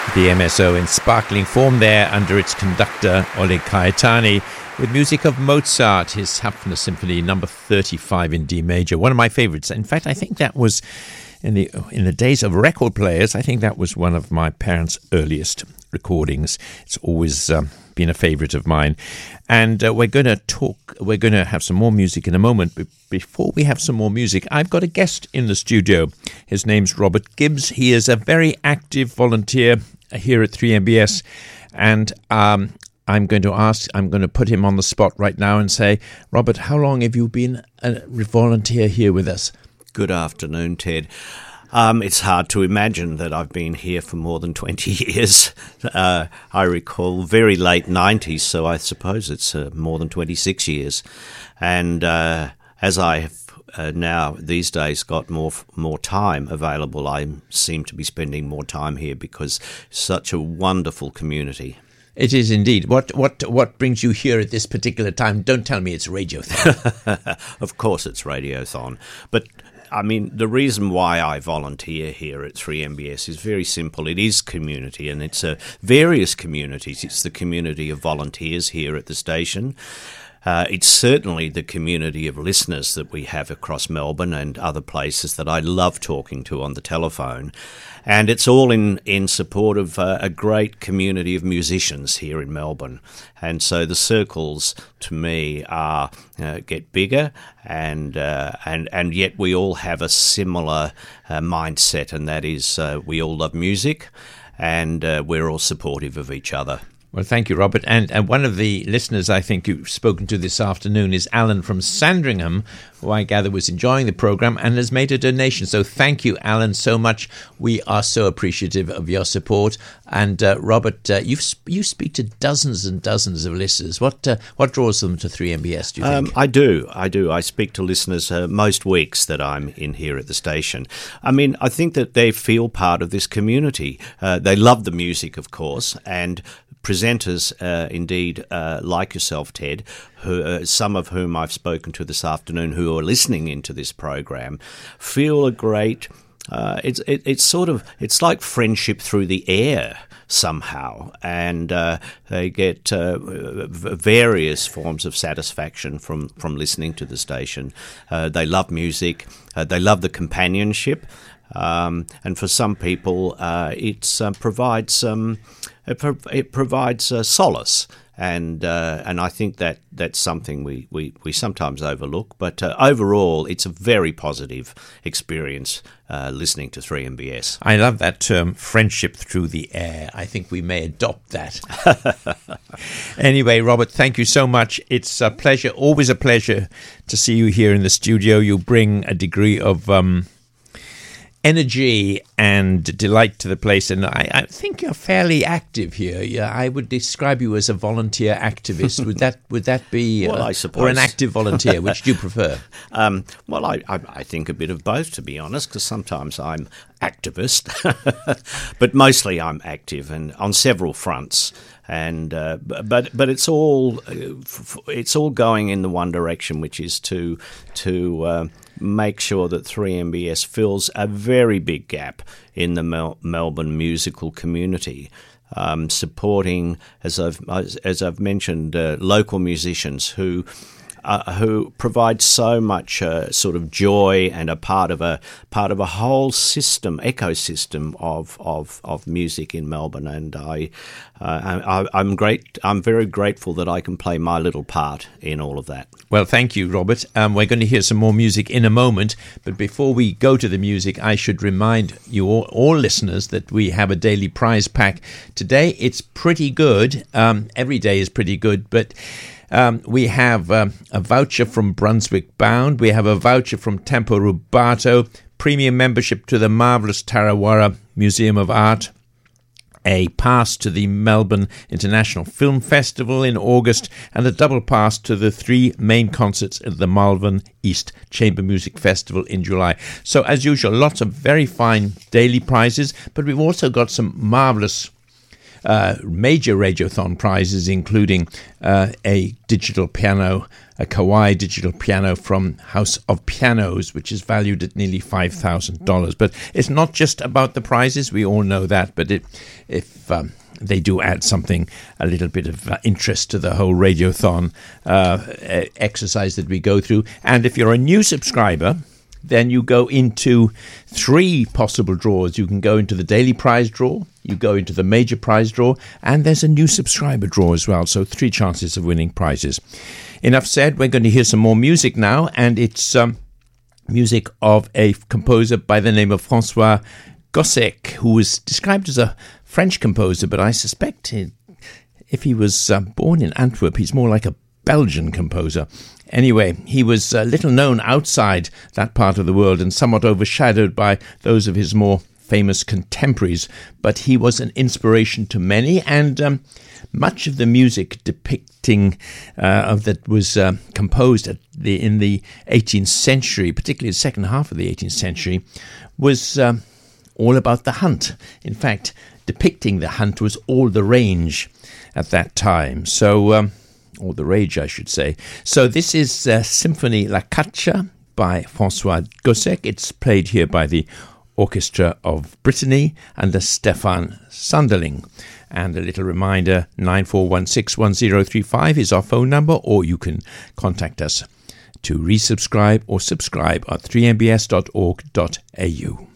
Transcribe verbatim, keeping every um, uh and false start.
The M S O in sparkling form there under its conductor Oleg Kaitani with music of Mozart, his Hafner Symphony number thirty-five in D major, one of my favorites. In fact, I think that was in the in the days of record players, I think that was one of my parents' earliest recordings. It's always um, been a favorite of mine. And uh, we're going to talk, we're going to have some more music in a moment. But before we have some more music, I've got a guest in the studio. His name's Robert Gibbs. He is a very active volunteer here at three M B S. And um, I'm going to ask, I'm going to put him on the spot right now and say, Robert, how long have you been a volunteer here with us? Good afternoon, Ted. Um, it's hard to imagine that I've been here for more than twenty years. Uh, I recall very late nineties, so I suppose it's uh, more than twenty-six years. And uh, as I have uh, now these days got more more time available, I seem to be spending more time here because it's such a wonderful community. It is indeed. What what what brings you here at this particular time? Don't tell me it's Radiothon. Of course it's Radiothon, but I mean, the reason why I volunteer here at three M B S is very simple. It is community, and it's uh, various communities. It's the community of volunteers here at the station. Uh, it's certainly the community of listeners that we have across Melbourne and other places that I love talking to on the telephone. And it's all in, in support of uh, a great community of musicians here in Melbourne. And so the circles, to me, are uh, get bigger, and uh, and and yet we all have a similar uh, mindset, and that is uh, we all love music, and uh, we're all supportive of each other. Well, thank you, Robert. And, and one of the listeners I think you've spoken to this afternoon is Alan from Sandringham, who I gather was enjoying the program and has made a donation. So thank you, Alan, so much. We are so appreciative of your support. And uh, Robert, uh, you you speak to dozens and dozens of listeners. What uh, what draws them to three M B S, do you think? Um, I do. I do. I speak to listeners uh, most weeks that I'm in here at the station. I mean, I think that they feel part of this community. Uh, they love the music, of course, and presenters, uh, indeed, uh, like yourself, Ted, who, uh, some of whom I've spoken to this afternoon who are listening into this program, feel a great, uh, it's it, it's sort of, it's like friendship through the air somehow, and uh, they get uh, various forms of satisfaction from, from listening to the station. Uh, they love music, uh, they love the companionship, um, and for some people uh, it uh, provides um, It, pro- it provides uh, solace, and uh, and I think that that's something we, we, we sometimes overlook. But uh, overall, it's a very positive experience uh, listening to three M B S. I love that term, friendship through the air. I think we may adopt that. Anyway, Robert, thank you so much. It's a pleasure, always a pleasure to see you here in the studio. You bring a degree of Um, energy and delight to the place, and I, I think you're fairly active here. Yeah, I would describe you as a volunteer activist. Would that would that be, well, uh, I suppose, or an active volunteer? Which do you prefer? Um, well, I, I, I think a bit of both, to be honest, because sometimes I'm activist, but mostly I'm active and on several fronts. And uh, but but it's all it's all going in the one direction, which is to to uh, make sure that three M B S fills a very big gap in the Mel- Melbourne musical community, um, supporting, as I've as I've mentioned, uh, local musicians who. Uh, who provide so much uh, sort of joy and a part of a part of a whole system, ecosystem of of, of music in Melbourne, and I, uh, I I'm great. I'm very grateful that I can play my little part in all of that. Well, thank you, Robert. Um, we're going to hear some more music in a moment, but before we go to the music, I should remind you all, all listeners that we have a daily prize pack today. It's pretty good. Um, every day is pretty good, but. Um, we have um, a voucher from Brunswick Bound. We have a voucher from Tempo Rubato, premium membership to the marvellous Tarawara Museum of Art, a pass to the Melbourne International Film Festival in August, and a double pass to the three main concerts at the Malvern East Chamber Music Festival in July. So, as usual, lots of very fine daily prizes, but we've also got some marvellous uh, major Radiothon prizes, including uh, a digital piano, a Kawai digital piano from House of Pianos, which is valued at nearly five thousand dollars. But it's not just about the prizes. We all know that. But it, if um, they do add something, a little bit of uh, interest to the whole Radiothon uh, exercise that we go through. And if you're a new subscriber, then you go into three possible draws. You can go into the daily prize draw, you go into the major prize draw, and there's a new subscriber draw as well. So three chances of winning prizes. Enough said. We're going to hear some more music now, and it's um, music of a composer by the name of François Gossec, who was described as a French composer, but I suspect he, if he was uh, born in Antwerp, he's more like a Belgian composer. Anyway, he was uh, little known outside that part of the world and somewhat overshadowed by those of his more famous contemporaries, but he was an inspiration to many, and um, much of the music depicting uh, of that was uh, composed at the, in the eighteenth century, particularly the second half of the eighteenth century, was um, all about the hunt. In fact, depicting the hunt was all the range at that time. So... Um, or the rage, I should say. So this is uh, Symphony La Caccia by François Gossec. It's played here by the Orchestra of Brittany under Stefan Sunderling. And a little reminder, nine four one six one zero three five is our phone number, or you can contact us to resubscribe or subscribe at three m b s dot org dot a u.